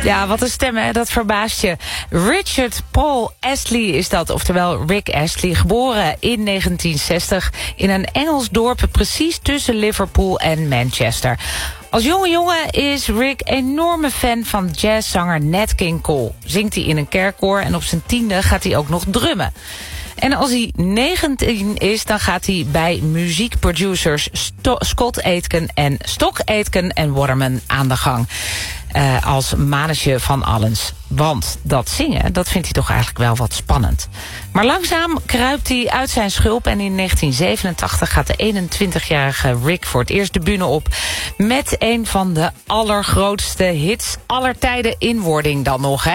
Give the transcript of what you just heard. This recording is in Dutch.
Ja, wat een stem, hè? Dat verbaast je. Richard Paul Astley is dat, oftewel Rick Astley. Geboren in 1960 in een Engels dorp precies tussen Liverpool en Manchester. Als jonge jongen is Rick enorme fan van jazzzanger Nat King Cole. Zingt hij in een kerkkoor en op zijn 10e gaat hij ook nog drummen. En als hij 19 is, dan gaat hij bij muziekproducers Scott Aitken en Stock Aitken en Waterman aan de gang. Als manager van Allens. Want dat zingen, dat vindt hij toch eigenlijk wel wat spannend. Maar langzaam kruipt hij uit zijn schulp en in 1987 gaat de 21-jarige Rick voor het eerst de bühne op met een van de allergrootste hits aller tijden, Inwording dan nog, hè.